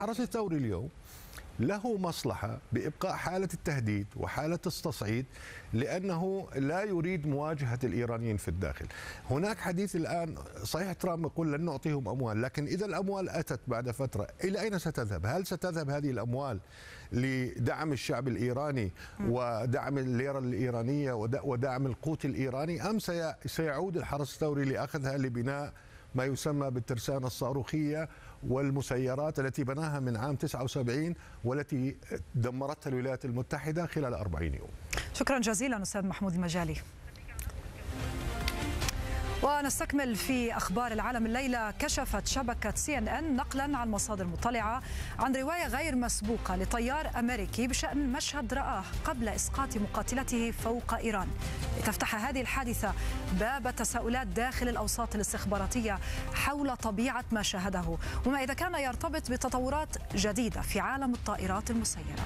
الحرس الثوري اليوم له مصلحة بإبقاء حالة التهديد وحالة التصعيد، لأنه لا يريد مواجهة الإيرانيين في الداخل. هناك حديث الآن، صحيح ترامب يقول لن نعطيهم أموال، لكن إذا الأموال أتت بعد فترة إلى أين ستذهب؟ هل ستذهب هذه الأموال لدعم الشعب الإيراني ودعم الليرة الإيرانية ودعم القوت الإيراني، أم سيعود الحرس الثوري لأخذها لبناء ما يسمى بالترسانة الصاروخية والمسيرات التي بناها من عام 79 والتي دمرتها الولايات المتحدة خلال 40 يوم. شكرا جزيلا أستاذ محمود المجالي. ونستكمل في أخبار العالم. الليلة كشفت شبكة CNN نقلا عن مصادر مطلعة عن رواية غير مسبوقة لطيار أمريكي بشأن مشهد رآه قبل إسقاط مقاتلته فوق إيران، لتفتح هذه الحادثة باب تساؤلات داخل الأوساط الاستخباراتية حول طبيعة ما شاهده، وما إذا كان يرتبط بتطورات جديدة في عالم الطائرات المسيرة.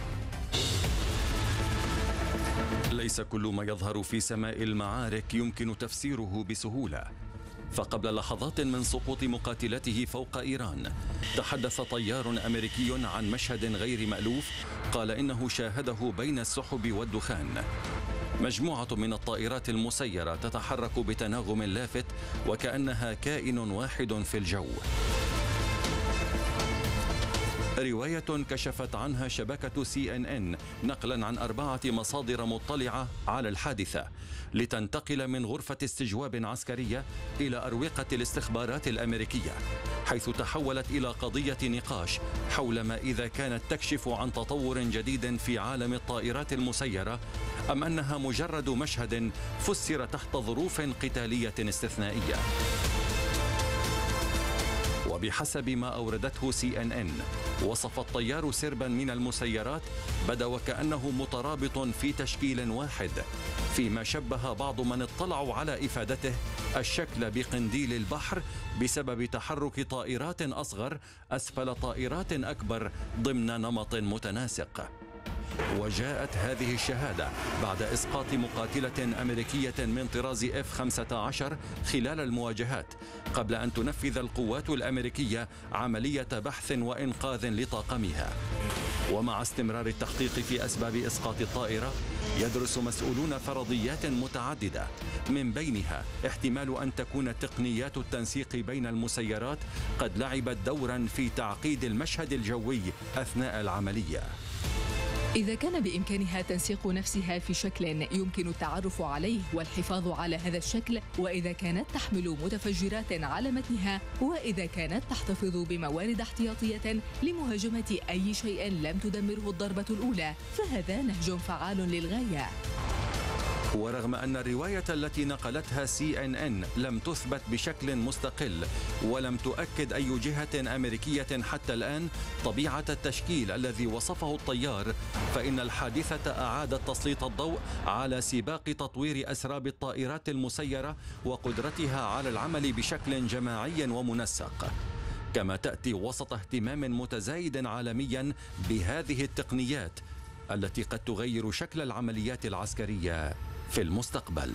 ليس كل ما يظهر في سماء المعارك يمكن تفسيره بسهولة، فقبل لحظات من سقوط مقاتلته فوق إيران تحدث طيار أمريكي عن مشهد غير مألوف قال إنه شاهده بين السحب والدخان. مجموعة من الطائرات المسيرة تتحرك بتناغم لافت وكأنها كائن واحد في الجو. رواية كشفت عنها شبكة CNN نقلا عن 4 مصادر مطلعة على الحادثة، لتنتقل من غرفة استجواب عسكرية إلى أروقة الاستخبارات الأمريكية، حيث تحولت إلى قضية نقاش حول ما إذا كانت تكشف عن تطور جديد في عالم الطائرات المسيرة، أم أنها مجرد مشهد فسر تحت ظروف قتالية استثنائية. وبحسب ما أوردته CNN، وصف الطيار سربا من المسيرات بدا وكأنه مترابط في تشكيل واحد، فيما شبه بعض من اطلعوا على إفادته الشكل بقنديل البحر بسبب تحرك طائرات أصغر أسفل طائرات أكبر ضمن نمط متناسق. وجاءت هذه الشهادة بعد إسقاط مقاتلة أمريكية من طراز F-15 خلال المواجهات، قبل أن تنفذ القوات الأمريكية عملية بحث وإنقاذ لطاقمها. ومع استمرار التحقيق في أسباب إسقاط الطائرة، يدرس مسؤولون فرضيات متعددة، من بينها احتمال أن تكون تقنيات التنسيق بين المسيرات قد لعبت دورا في تعقيد المشهد الجوي أثناء العملية. إذا كان بإمكانها تنسيق نفسها في شكل يمكن التعرف عليه والحفاظ على هذا الشكل، وإذا كانت تحمل متفجرات على متنها، وإذا كانت تحتفظ بموارد احتياطية لمهاجمة أي شيء لم تدمره الضربة الأولى، فهذا نهج فعال للغاية. ورغم أن الرواية التي نقلتها CNN لم تثبت بشكل مستقل ولم تؤكد أي جهة أمريكية حتى الآن طبيعة التشكيل الذي وصفه الطيار، فإن الحادثة أعادت تسليط الضوء على سباق تطوير أسراب الطائرات المسيرة وقدرتها على العمل بشكل جماعي ومنسق، كما تأتي وسط اهتمام متزايد عالميا بهذه التقنيات التي قد تغير شكل العمليات العسكرية في المستقبل.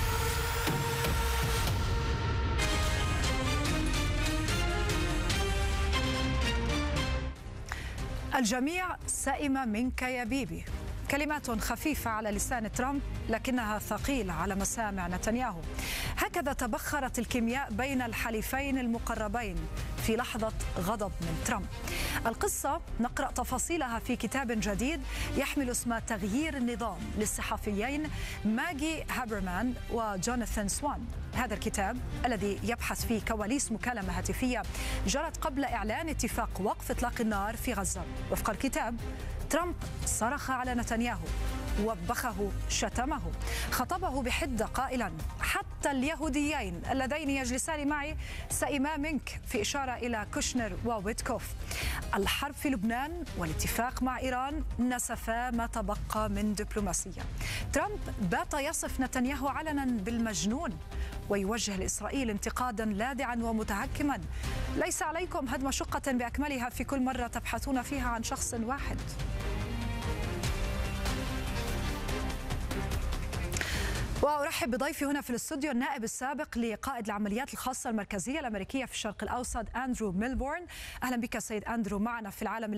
الجميع سئم منك يا بيبي، كلمات خفيفة على لسان ترامب لكنها ثقيلة على مسامع نتنياهو. هكذا تبخرت الكيمياء بين الحليفين المقربين في لحظة غضب من ترامب. القصة نقرأ تفاصيلها في كتاب جديد يحمل اسم تغيير النظام للصحفيين ماجي هابرمان وجوناثان سوان. هذا الكتاب الذي يبحث في كواليس مكالمة هاتفية جرت قبل إعلان اتفاق وقف إطلاق النار في غزة. وفق الكتاب، ترامب صرخ على نتنياهو، وبخه، شتمه، خطبه بحدة قائلا: حتى اليهوديين اللذين يجلسان معي سئما منك، في إشارة إلى كوشنر وويتكوف. الحرب في لبنان والاتفاق مع إيران نسفا ما تبقى من دبلوماسية. ترامب بات يصف نتنياهو علنا بالمجنون ويوجه لإسرائيل انتقادا لاذعا ومتهكما: ليس عليكم هدم شقة بأكملها في كل مرة تبحثون فيها عن شخص واحد. وأرحب بضيفي هنا في الاستوديو النائب السابق لقائد العمليات الخاصة المركزية الأمريكية في الشرق الأوسط أندرو ميلبورن. أهلا بك سيد أندرو معنا في العالم